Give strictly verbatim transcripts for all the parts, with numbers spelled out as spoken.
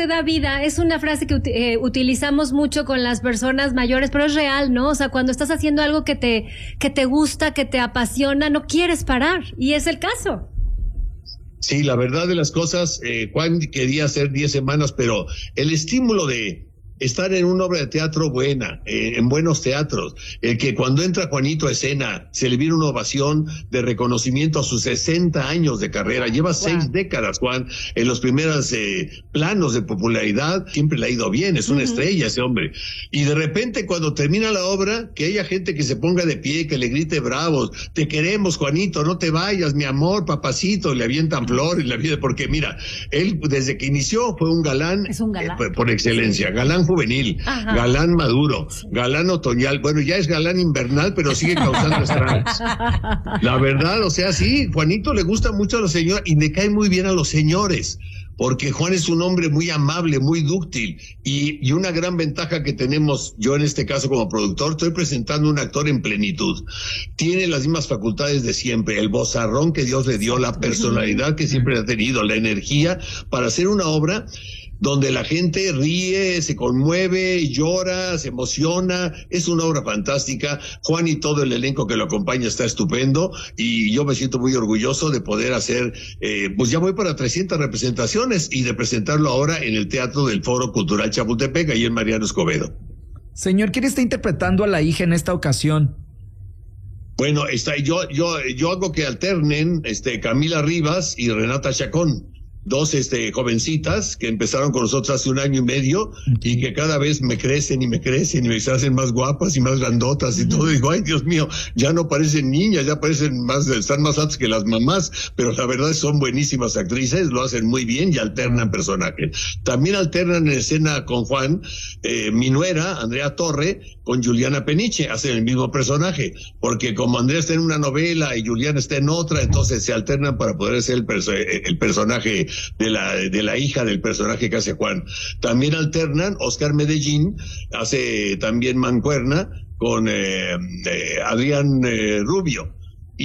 te da vida. Es una frase que eh, utilizamos mucho con las personas mayores, pero es real, ¿no? O sea, cuando estás haciendo algo que te, que te gusta, que te apasiona, no quieres parar. Y es el caso. Sí, la verdad de las cosas, eh, Juan quería hacer diez semanas, pero el estímulo de estar en una obra de teatro buena, eh, en buenos teatros, el que cuando entra Juanito a escena se le viene una ovación de reconocimiento a sus sesenta años de carrera, lleva wow. seis décadas, Juan, en los primeros eh, planos de popularidad, siempre le ha ido bien, es una uh-huh. estrella ese hombre, y de repente cuando termina la obra, que haya gente que se ponga de pie, que le grite bravos, te queremos Juanito, no te vayas, mi amor, papacito, le avientan flores, le avientan, porque mira, él desde que inició fue un galán, es un galán. Eh, por excelencia, galán juvenil, Ajá. galán maduro, galán otoñal, bueno, ya es galán invernal, pero sigue causando estragos. La verdad, o sea, sí, Juanito le gusta mucho a los señores y le cae muy bien a los señores, porque Juan es un hombre muy amable, muy dúctil, y, y una gran ventaja que tenemos, yo en este caso como productor, estoy presentando un actor en plenitud. Tiene las mismas facultades de siempre, el vozarrón que Dios le dio, la personalidad que siempre ha tenido, la energía para hacer una obra donde la gente ríe, se conmueve, llora, se emociona. Es una obra fantástica. Juan y todo el elenco que lo acompaña está estupendo y yo me siento muy orgulloso de poder hacer, eh, pues ya voy para trescientas representaciones y de presentarlo ahora en el Teatro del Foro Cultural Chapultepec, ahí en Mariano Escobedo. Señor, ¿quién está interpretando a la hija en esta ocasión? Bueno, está, yo, yo, yo hago que alternen este, Camila Rivas y Renata Chacón. Dos este, jovencitas que empezaron con nosotros hace un año y medio y que cada vez me crecen y me crecen y me hacen más guapas y más grandotas y todo. Y digo, ay, Dios mío, ya no parecen niñas, ya parecen más, están más altas que las mamás, pero la verdad son buenísimas actrices, lo hacen muy bien y alternan personajes. También alternan en escena con Juan, eh, mi nuera, Andrea Torre, con Juliana Peniche, hacen el mismo personaje, porque como Andrea está en una novela y Juliana está en otra, entonces se alternan para poder ser el, perso el personaje de la, de la hija del personaje que hace Juan. También alternan, Oscar Medellín hace también mancuerna con eh, eh, Adrián eh, Rubio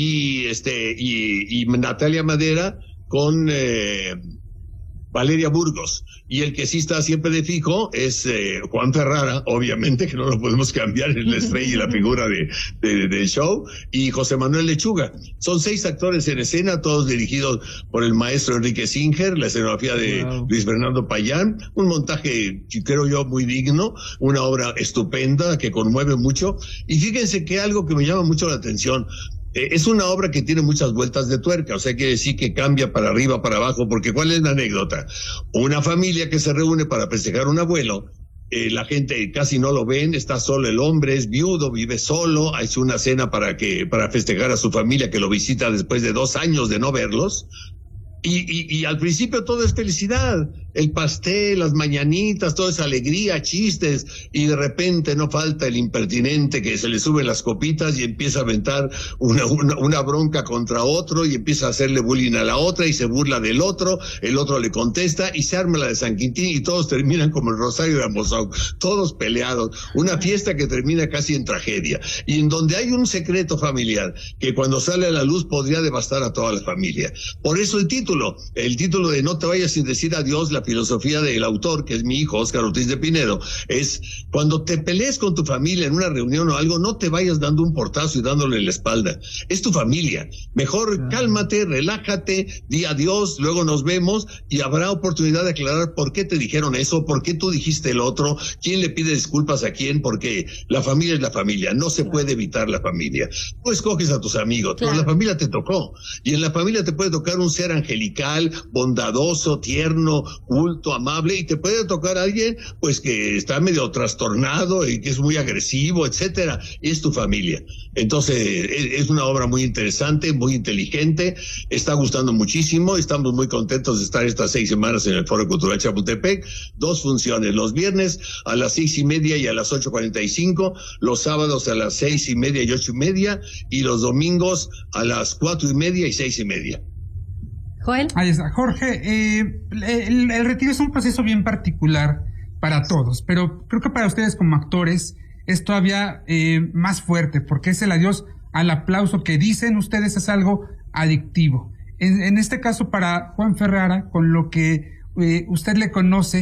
y este y, y Natalia Madera con eh, Valeria Burgos, y el que sí está siempre de fijo es eh, Juan Ferrara, obviamente que no lo podemos cambiar, es la estrella y la figura de, de, del show, y José Manuel Lechuga. Son seis actores en escena, todos dirigidos por el maestro Enrique Singer, la escenografía de wow. Luis Fernando Payán, un montaje, creo yo, muy digno, una obra estupenda que conmueve mucho, y fíjense que algo que me llama mucho la atención, Eh, es una obra que tiene muchas vueltas de tuerca, o sea, quiere decir que cambia para arriba, para abajo, porque ¿cuál es la anécdota? Una familia que se reúne para festejar un abuelo, eh, la gente casi no lo ven, está solo el hombre, es viudo, vive solo, hace una cena para que, para festejar a su familia que lo visita después de dos años de no verlos, y, y, y al principio todo es felicidad, el pastel, las mañanitas, toda esa alegría, chistes, y de repente no falta el impertinente que se le suben las copitas y empieza a aventar una, una, una bronca contra otro y empieza a hacerle bullying a la otra y se burla del otro, el otro le contesta y se arma la de San Quintín y todos terminan como el Rosario de Amozoc, todos peleados, una fiesta que termina casi en tragedia, y en donde hay un secreto familiar que cuando sale a la luz podría devastar a toda la familia. Por eso el título, el título de No te vayas sin decir adiós, la filosofía del autor, que es mi hijo, Óscar Ortiz de Pinedo, es cuando te pelees con tu familia en una reunión o algo, no te vayas dando un portazo y dándole la espalda. Es tu familia. Mejor claro. Cálmate, relájate, di adiós, luego nos vemos y habrá oportunidad de aclarar por qué te dijeron eso, por qué tú dijiste el otro, quién le pide disculpas a quién, porque la familia es la familia, no se claro. puede evitar la familia. Tú escoges a tus amigos, claro. pero la familia te tocó. Y en la familia te puede tocar un ser angelical, bondadoso, tierno, culto, amable, y te puede tocar a alguien pues que está medio trastornado y que es muy agresivo, etcétera. Es tu familia. Entonces es, es una obra muy interesante, muy inteligente, está gustando muchísimo, estamos muy contentos de estar estas seis semanas en el Foro Cultural Chapultepec. Dos funciones, los viernes a las seis y media y a las ocho cuarenta y cinco, los sábados a las seis y media y ocho y media, y los domingos a las cuatro y media y seis y media. Joel. Ahí está. Jorge, eh, el, el retiro es un proceso bien particular para todos, pero creo que para ustedes como actores es todavía eh, más fuerte, porque es el adiós al aplauso que dicen ustedes es algo adictivo. En, en este caso para Juan Ferrara, con lo que eh, usted le conoce,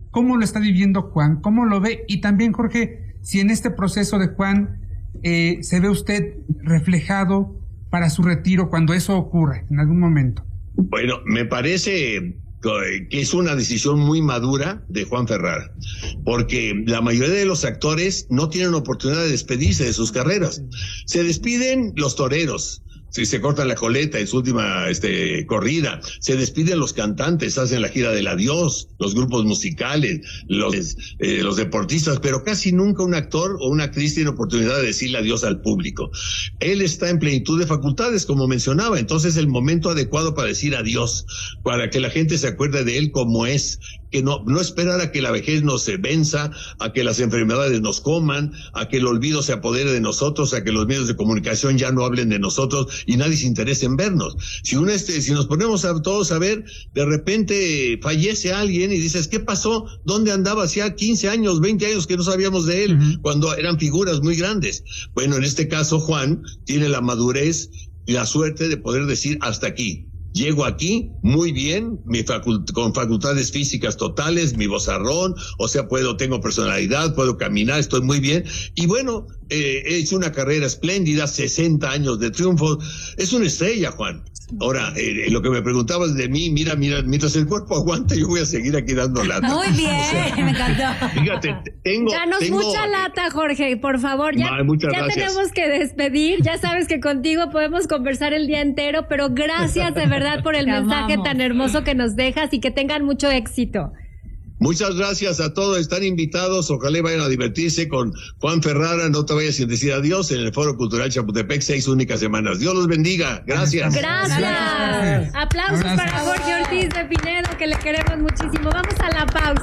¿cómo lo está viviendo Juan? ¿Cómo lo ve? Y también, Jorge, si en este proceso de Juan eh, se ve usted reflejado para su retiro cuando eso ocurre en algún momento. Bueno, me parece que es una decisión muy madura de Juan Ferrara, porque la mayoría de los actores no tienen oportunidad de despedirse de sus carreras. Se despiden los toreros, si se cortan la coleta en su última este, corrida, se despiden los cantantes, hacen la gira del adiós, los grupos musicales, los, eh, los deportistas, pero casi nunca un actor o una actriz tiene oportunidad de decirle adiós al público. Él está en plenitud de facultades, como mencionaba, entonces el momento adecuado para decir adiós, para que la gente se acuerde de él como es, que no, no esperar a que la vejez nos venza, a que las enfermedades nos coman, a que el olvido se apodere de nosotros, a que los medios de comunicación ya no hablen de nosotros y nadie se interese en vernos. Si uno este, si nos ponemos a todos a ver, de repente fallece alguien y dices, ¿qué pasó? ¿Dónde andaba? Hacía quince años, veinte años que no sabíamos de él, uh-huh. cuando eran figuras muy grandes. Bueno, en este caso Juan tiene la madurez y la suerte de poder decir hasta aquí. Llego aquí muy bien, mi facult- con facultades físicas totales, mi vozarrón, o sea, puedo, tengo personalidad, puedo caminar, estoy muy bien. Y bueno, eh, he hecho una carrera espléndida, sesenta años de triunfo. Es una estrella, Juan. Ahora, eh, lo que me preguntabas de mí, mira, mira, mientras el cuerpo aguanta, yo voy a seguir aquí dando lata. Muy bien, o sea, me encantó. Fíjate, tengo... Danos tengo, mucha lata, Jorge, por favor. Ya, ma, muchas ya gracias. tenemos que despedir. Ya sabes que contigo podemos conversar el día entero, pero gracias de verdad por el Te mensaje amamos. tan hermoso que nos dejas y que tengan mucho éxito. Muchas gracias a todos, están invitados, ojalá vayan a divertirse con Juan Ferrara, no te vayas sin decir adiós en el Foro Cultural Chapultepec, seis únicas semanas. Dios los bendiga, gracias. Gracias. Gracias. Aplausos Abrazo. para Jorge Ortiz de Pinedo, que le queremos muchísimo. Vamos a la pausa.